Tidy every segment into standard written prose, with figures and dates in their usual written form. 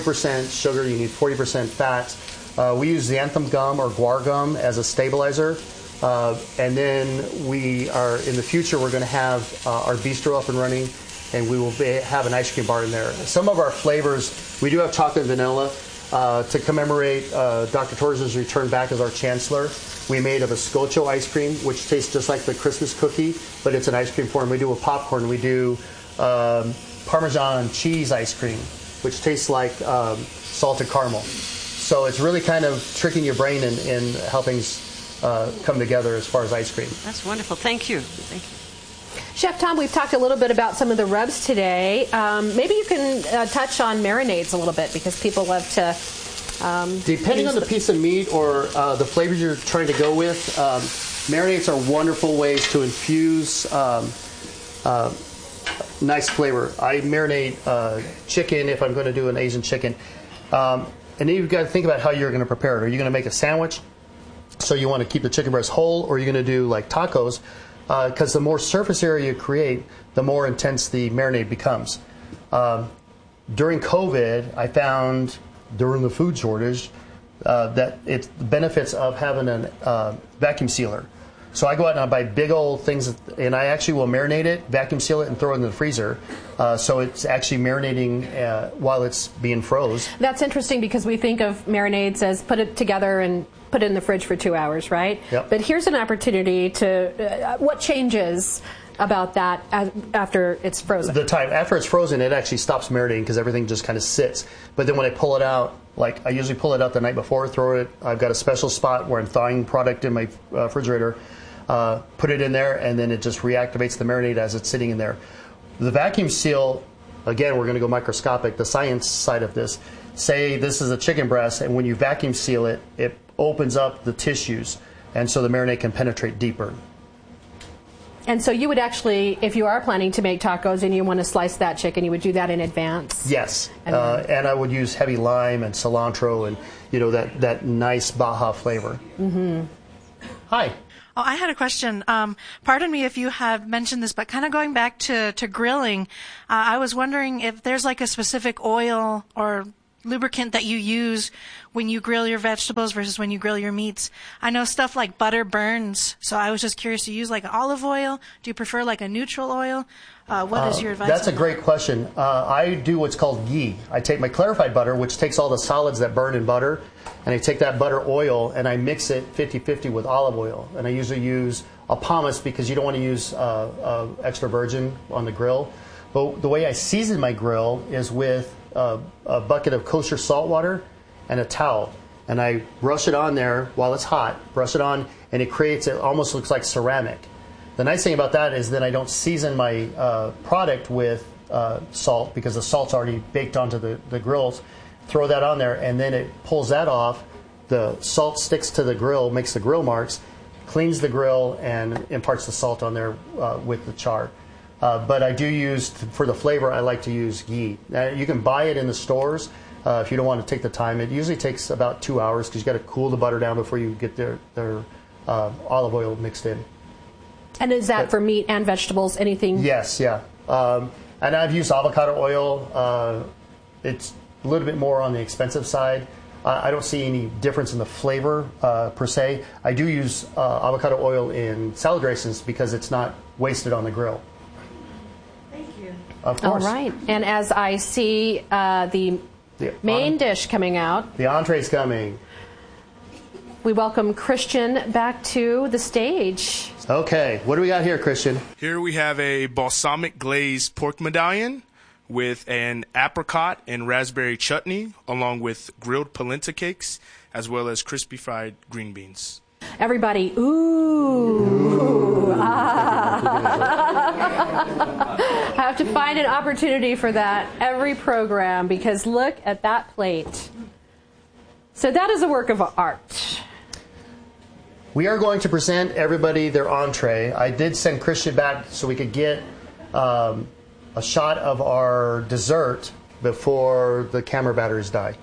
40% sugar, you need 40% fat. We use xanthan gum or guar gum as a stabilizer. And then we are, in the future, we're going to have our bistro up and running, and we will have an ice cream bar in there. Some of our flavors, we do have chocolate and vanilla. To commemorate Dr. Torres' return back as our chancellor, we made a Biscocho ice cream, which tastes just like the Christmas cookie, but it's an ice cream form. We do a popcorn. We do Parmesan cheese ice cream, which tastes like salted caramel. So it's really kind of tricking your brain in how things come together as far as ice cream. That's wonderful. Thank you. Thank you. Chef Tom, we've talked a little bit about some of the rubs today. Maybe you can touch on marinades a little bit, because people love to... Depending on the piece of meat or the flavors you're trying to go with, marinades are wonderful ways to infuse nice flavor. I marinate chicken if I'm going to do an Asian chicken. And then you've got to think about how you're going to prepare it. Are you going to make a sandwich? So you want to keep the chicken breast whole, or are you going to do like tacos? Because the more surface area you create, the more intense the marinade becomes. During COVID, I found during the food shortage that it's the benefits of having a vacuum sealer. So I go out and I buy big old things, and I actually will marinate it, vacuum seal it, and throw it in the freezer. So it's actually marinating while it's being froze. That's interesting, because we think of marinades as put it together and put it in the fridge for 2 hours, right? Yep. But here's an opportunity to, what changes about that after it's frozen? The time after it's frozen, it actually stops marinating because everything just kind of sits. But then when I pull it out, like I usually pull it out the night before, throw it. I've got a special spot where I'm thawing product in my refrigerator, put it in there, and then it just reactivates the marinade as it's sitting in there. The vacuum seal, again, we're going to go microscopic. The science side of this, say this is a chicken breast, and when you vacuum seal it, it opens up the tissues, and so the marinade can penetrate deeper. And so you would actually, if you are planning to make tacos and you want to slice that chicken, you would do that in advance? Yes, and I would use heavy lime and cilantro and, you know, that nice Baja flavor. Mm-hmm. Hi. Oh, I had a question. Pardon me if you have mentioned this, but kind of going back to grilling, I was wondering if there's like a specific oil or lubricant that you use when you grill your vegetables versus when you grill your meats. I know stuff like butter burns, so I was just curious, do you use like olive oil? Do you prefer like a neutral oil? What is your advice? That's a great question. I do what's called ghee. I take my clarified butter, which takes all the solids that burn in butter, and I take that butter oil and I mix it 50-50 with olive oil. And I usually use a pomace because you don't want to use extra virgin on the grill. But the way I season my grill is with a bucket of kosher salt water and a towel, and I brush it on there while it's hot, brush it on, and it almost looks like ceramic. The nice thing about that is that I don't season my product with salt, because the salt's already baked onto the grills. Throw that on there, and then it pulls that off. The salt sticks to the grill, makes the grill marks, cleans the grill, and imparts the salt on there with the char. But I do use, for the flavor, I like to use ghee. You can buy it in the stores if you don't want to take the time. It usually takes about 2 hours because you got to cool the butter down before you get their olive oil mixed in. And is that for meat and vegetables, anything? Yes, yeah. And I've used avocado oil. It's a little bit more on the expensive side. I don't see any difference in the flavor per se. I do use avocado oil in salad dressings because it's not wasted on the grill. Of course. All right. And as I see the main dish coming out. The entree's coming. We welcome Christian back to the stage. Okay. What do we got here, Christian? Here we have a balsamic glazed pork medallion with an apricot and raspberry chutney, along with grilled polenta cakes, as well as crispy fried green beans. Everybody, ooh. I have to find an opportunity for that every program, because look at that plate. So that is a work of art. We are going to present everybody their entree. I did send Christian back so we could get a shot of our dessert before the camera batteries die.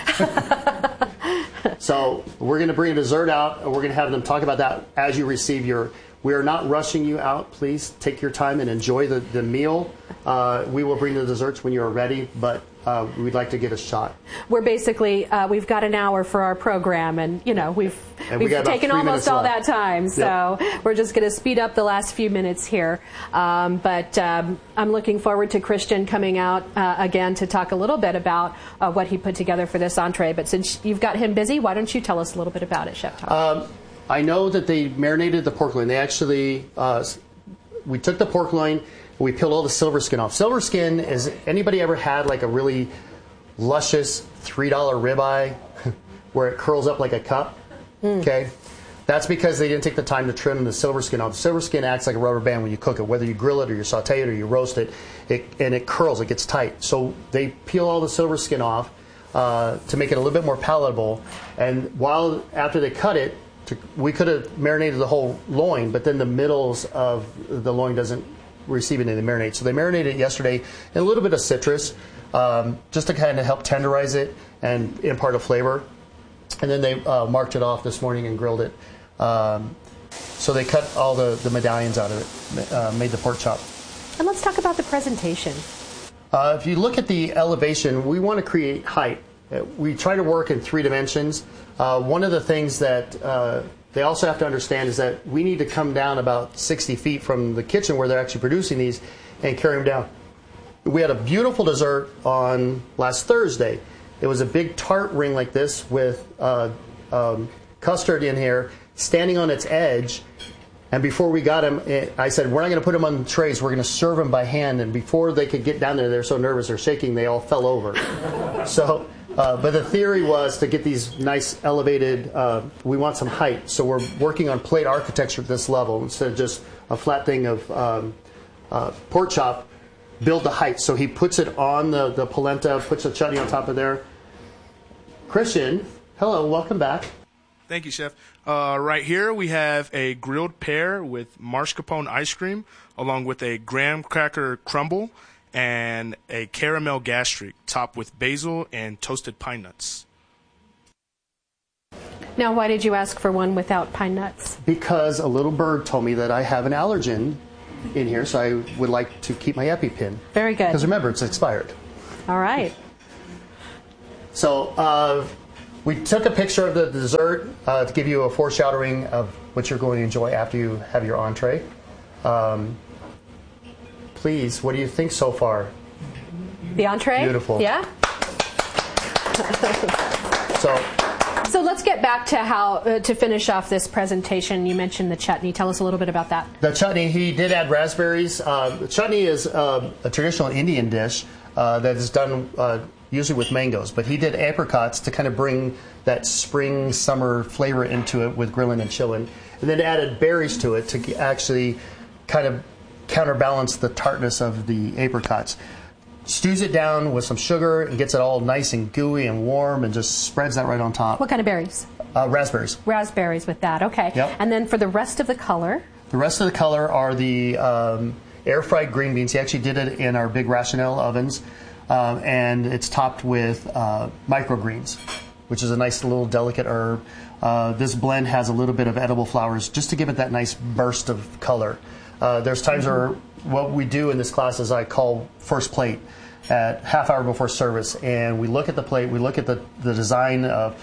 So we're going to bring a dessert out, and we're going to have them talk about that as you receive your... We are not rushing you out. Please take your time and enjoy the meal. We will bring the desserts when you are ready, but we'd like to get a shot. We're basically, we've got an hour for our program, and we've got about taken 3 almost minutes all left. that time, so we're just going to speed up the last few minutes here. But I'm looking forward to Christian coming out again to talk a little bit about what he put together for this entree. But since you've got him busy, why don't you tell us a little bit about it, Chef Tom? I know that they marinated the pork loin. They actually, we took the pork loin, we peeled all the silver skin off. Silver skin is, anybody ever had like a really luscious $3 ribeye where it curls up like a cup? Okay. That's because they didn't take the time to trim the silver skin off. The silver skin acts like a rubber band when you cook it, whether you grill it or you saute it or you roast it, and it curls, it gets tight. So they peel all the silver skin off to make it a little bit more palatable. And after they cut it, we could have marinated the whole loin, but then the middles of the loin doesn't receive any of the marinade. So they marinated it yesterday in a little bit of citrus, just to kind of help tenderize it and impart a flavor. And then they marked it off this morning and grilled it. So they cut all the medallions out of it, made the pork chop. And let's talk about the presentation. If you look at the elevation, we want to create height. We try to work in 3 dimensions. One of the things that they also have to understand is that we need to come down about 60 feet from the kitchen where they're actually producing these and carry them down. We had a beautiful dessert on last Thursday. It was a big tart ring like this with custard in here, standing on its edge. And before we got them, I said, we're not going to put them on trays. We're going to serve them by hand. And before they could get down there, they're so nervous, they're shaking, they all fell over. So, but the theory was to get these nice elevated, we want some height. So we're working on plate architecture at this level instead of just a flat thing of pork chop. Build the height. So he puts it on the polenta, puts the chutney on top of there. Christian, hello, welcome back. Thank you, Chef. Right here we have a grilled pear with mascarpone ice cream, along with a graham cracker crumble and a caramel gastrique topped with basil and toasted pine nuts. Now, why did you ask for one without pine nuts? Because a little bird told me that I have an allergen in here, so I would like to keep my EpiPen. Very good. Because remember, it's expired. All right. So we took a picture of the dessert to give you a foreshadowing of what you're going to enjoy after you have your entree. Please, what do you think so far? The entree? Beautiful. Yeah? So let's get back to how to finish off this presentation. You mentioned the chutney. Tell us a little bit about that. The chutney, he did add raspberries. The chutney is a traditional Indian dish that is done usually with mangoes, but he did apricots to kind of bring that spring, summer flavor into it with grilling and chilling, and then added berries to it to actually kind of counterbalance the tartness of the apricots. Stews it down with some sugar and gets it all nice and gooey and warm and just spreads that right on top. What kind of berries? Raspberries. Raspberries with that, okay. Yep. And then for the rest of the color? The rest of the color are the air-fried green beans. He actually did it in our big Rationale ovens, and it's topped with microgreens, which is a nice little delicate herb. This blend has a little bit of edible flowers just to give it that nice burst of color. There's times where what we do in this class is I call first plate at half hour before service, and we look at the plate, we look at the design of,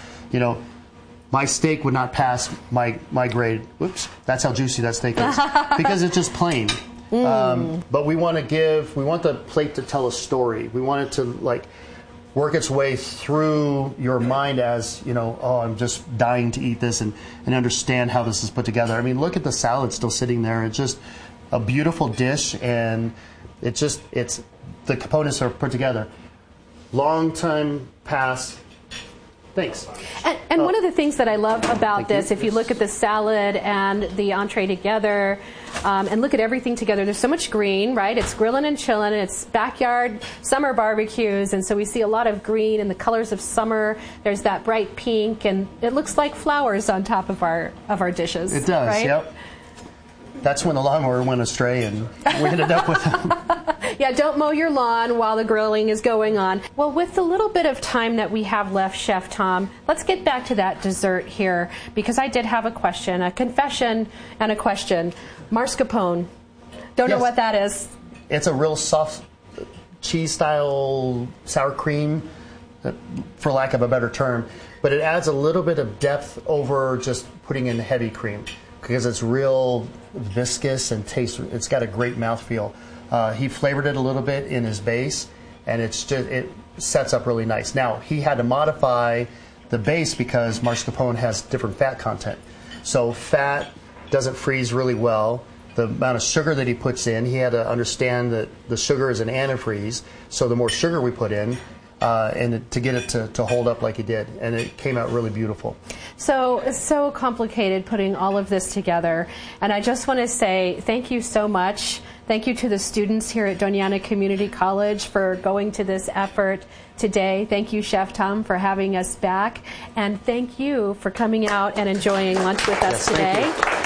my steak would not pass my grade. Whoops, that's how juicy that steak is because it's just plain. But we want the plate to tell a story. We want it to work its way through your mind as, I'm just dying to eat this and understand how this is put together. I mean, look at the salad still sitting there. It's just a beautiful dish, and it's the components are put together. Long time pass. Thanks. And one of the things that I love about this, if you look at the salad and the entree together, and look at everything together, there's so much green, right? It's grilling and chilling, and it's backyard summer barbecues, and so we see a lot of green and the colors of summer. There's that bright pink, and it looks like flowers on top of our dishes. It does, right? Yep. That's when the lawnmower went astray, and we ended up with them. Yeah, don't mow your lawn while the grilling is going on. Well, with the little bit of time that we have left, Chef Tom, let's get back to that dessert here, because I did have a question, a confession and a question. Mascarpone. Don't know what that is. It's a real soft cheese-style sour cream, for lack of a better term, but it adds a little bit of depth over just putting in heavy cream because it's real viscous and it's got a great mouthfeel. He flavored it a little bit in his base, and it sets up really nice. Now, he had to modify the base because mascarpone has different fat content. So fat doesn't freeze really well. The amount of sugar that he puts in, he had to understand that the sugar is an antifreeze. So the more sugar we put in, and to get it to hold up like he did, and it came out really beautiful. So it's so complicated putting all of this together, and I just want to say thank you so much. Thank you to the students here at Doña Ana Community College for going to this effort today. Thank you, Chef Tom, for having us back, and thank you for coming out and enjoying lunch with us today.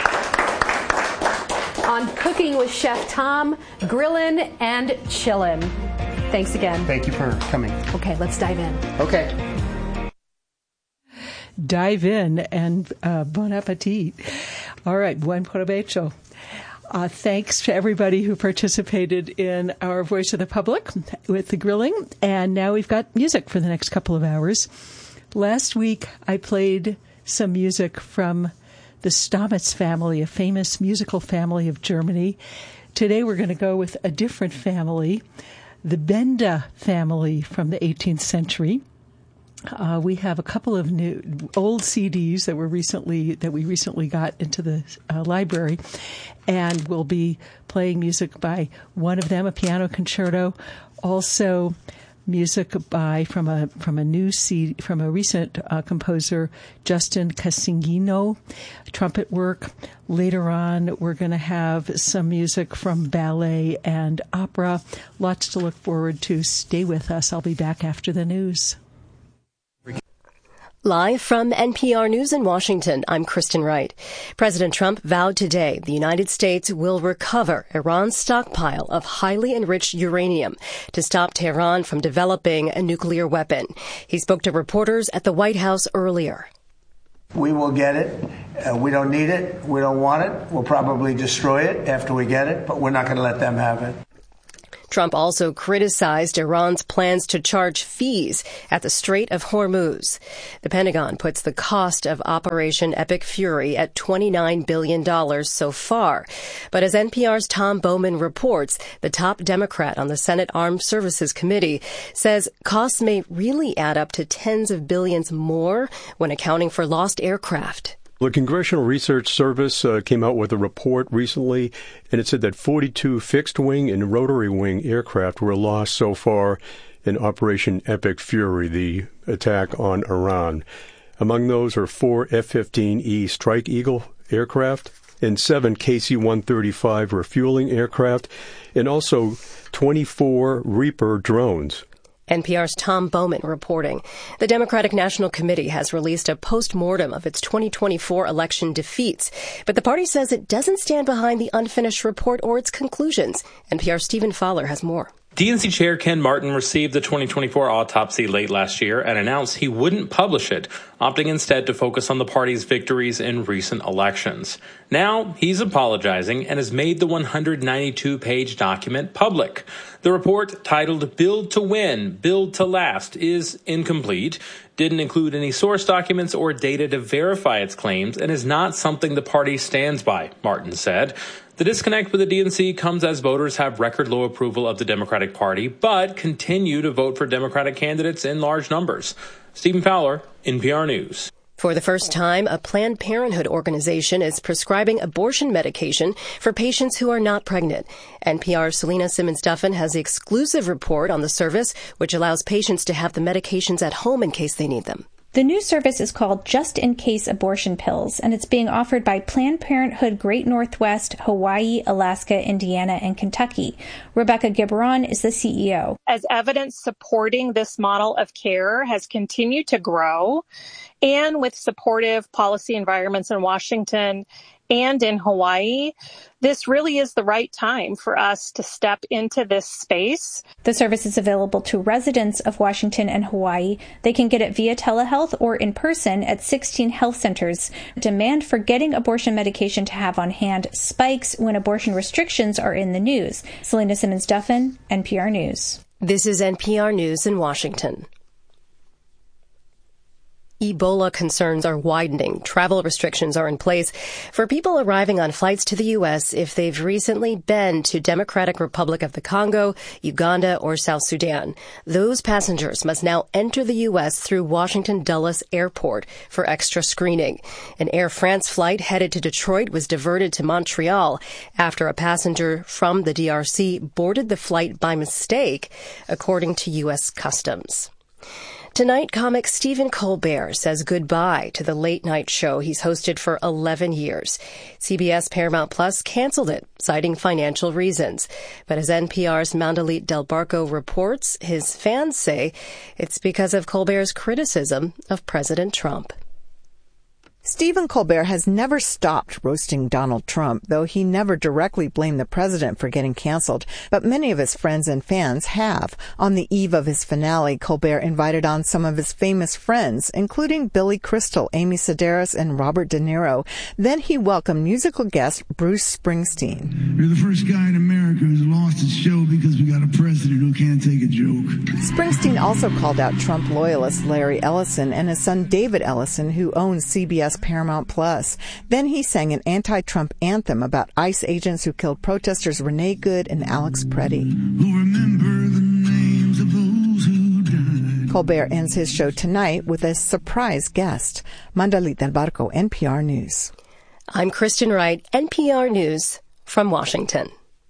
On Cooking with Chef Tom, grillin' and chillin'. Thanks again. Thank you for coming. Okay, let's dive in. Okay. Dive in and bon appetit. All right, buen provecho. Thanks to everybody who participated in our Voice of the Public with the grilling. And now we've got music for the next couple of hours. Last week, I played some music from the Stamitz family, a famous musical family of Germany. Today, we're going to go with a different family, the Benda family from the 18th century. We have a couple of new old CDs that we recently got into the library, and we'll be playing music by one of them, a piano concerto, also music from a recent composer, Justin Casingino, trumpet work. Later on, we're going to have some music from ballet and opera. Lots to look forward to. Stay with us. I'll be back after the news. Live from NPR News in Washington, I'm Kristen Wright. President Trump vowed today the United States will recover Iran's stockpile of highly enriched uranium to stop Tehran from developing a nuclear weapon. He spoke to reporters at the White House earlier. We will get it. We don't need it. We don't want it. We'll probably destroy it after we get it, but we're not going to let them have it. Trump also criticized Iran's plans to charge fees at the Strait of Hormuz. The Pentagon puts the cost of Operation Epic Fury at $29 billion so far. But as NPR's Tom Bowman reports, the top Democrat on the Senate Armed Services Committee says costs may really add up to tens of billions more when accounting for lost aircraft. The Congressional Research Service came out with a report recently, and it said that 42 fixed-wing and rotary-wing aircraft were lost so far in Operation Epic Fury, the attack on Iran. Among those are 4 F-15E Strike Eagle aircraft and 7 KC-135 refueling aircraft, and also 24 Reaper drones. NPR's Tom Bowman reporting. The Democratic National Committee has released a post-mortem of its 2024 election defeats, but the party says it doesn't stand behind the unfinished report or its conclusions. NPR's Stephen Fowler has more. DNC Chair Ken Martin received the 2024 autopsy late last year and announced he wouldn't publish it, opting instead to focus on the party's victories in recent elections. Now, he's apologizing and has made the 192-page document public. The report, titled Build to Win, Build to Last, is incomplete, didn't include any source documents or data to verify its claims, and is not something the party stands by, Martin said. The disconnect with the DNC comes as voters have record low approval of the Democratic Party, but continue to vote for Democratic candidates in large numbers. Stephen Fowler, NPR News. For the first time, a Planned Parenthood organization is prescribing abortion medication for patients who are not pregnant. NPR's Selena Simmons-Duffin has the exclusive report on the service, which allows patients to have the medications at home in case they need them. The new service is called Just In Case Abortion Pills, and it's being offered by Planned Parenthood Great Northwest, Hawaii, Alaska, Indiana, and Kentucky. Rebecca Gibberon is the CEO. As evidence supporting this model of care has continued to grow, and with supportive policy environments in Washington and in Hawaii, this really is the right time for us to step into this space. The service is available to residents of Washington and Hawaii. They can get it via telehealth or in person at 16 health centers. Demand for getting abortion medication to have on hand spikes when abortion restrictions are in the news. Selena Simmons-Duffin, NPR News. This is NPR News in Washington. Ebola concerns are widening. Travel restrictions are in place for people arriving on flights to the U.S. if they've recently been to Democratic Republic of the Congo, Uganda, or South Sudan. Those passengers must now enter the U.S. through Washington Dulles Airport for extra screening. An Air France flight headed to Detroit was diverted to Montreal after a passenger from the DRC boarded the flight by mistake, according to U.S. Customs. Tonight, comic Stephen Colbert says goodbye to the late-night show he's hosted for 11 years. CBS Paramount Plus canceled it, citing financial reasons. But as NPR's Mandalit Del Barco reports, his fans say it's because of Colbert's criticism of President Trump. Stephen Colbert has never stopped roasting Donald Trump, though he never directly blamed the president for getting canceled. But many of his friends and fans have. On the eve of his finale, Colbert invited on some of his famous friends, including Billy Crystal, Amy Sedaris, and Robert De Niro. Then he welcomed musical guest Bruce Springsteen. You're the first guy in America who's lost his show because we got a president who can't take a joke. Springsteen also called out Trump loyalist Larry Ellison and his son David Ellison, who owns CBS Paramount Plus. Then he sang an anti-Trump anthem about ICE agents who killed protesters Renee Good and Alex Preddy. Who remember the names of those who died. Colbert ends his show tonight with a surprise guest. Mandalit Del Barco, NPR News. I'm Kristen Wright, NPR News from Washington.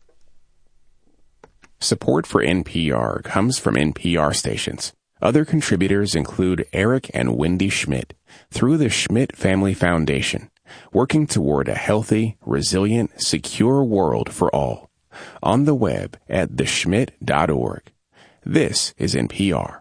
Support for NPR comes from NPR stations. Other contributors include Eric and Wendy Schmidt through the Schmidt Family Foundation, working toward a healthy, resilient, secure world for all. On the web at theschmidt.org. This is NPR.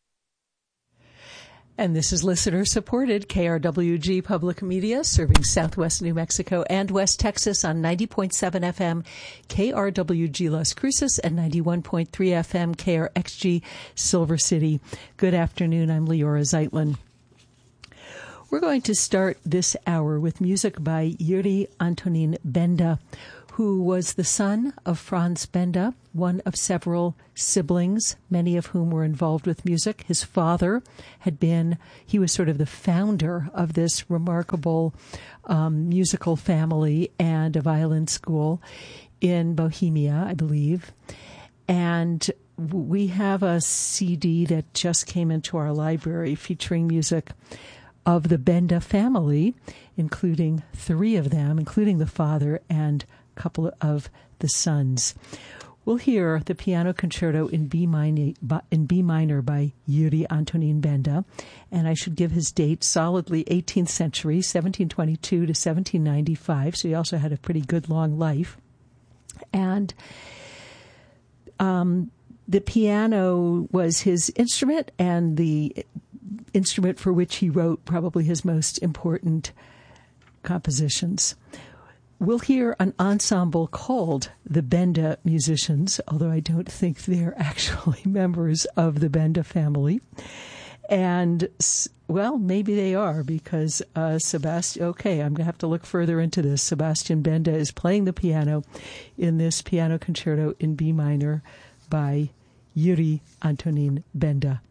And this is listener-supported KRWG Public Media, serving Southwest New Mexico and West Texas on 90.7 FM KRWG Las Cruces and 91.3 FM KRXG Silver City. Good afternoon. I'm Leora Zeitlin. We're going to start this hour with music by Yuri Antonin Benda, who was the son of Franz Benda, one of several siblings, many of whom were involved with music. His father he was sort of the founder of this remarkable musical family and a violin school in Bohemia, I believe. And we have a CD that just came into our library featuring music of the Benda family, including three of them, including the father and couple of the sons. We'll hear the piano concerto in B minor by Yuri Antonin Benda, and I should give his date solidly 18th century, 1722 to 1795, so he also had a pretty good long life. And the piano was his instrument and the instrument for which he wrote probably his most important compositions. We'll hear an ensemble called the Benda Musicians, although I don't think they're actually members of the Benda family. And, well, maybe they are, because I'm going to have to look further into this. Sebastian Benda is playing the piano in this piano concerto in B minor by Yuri Antonin Benda.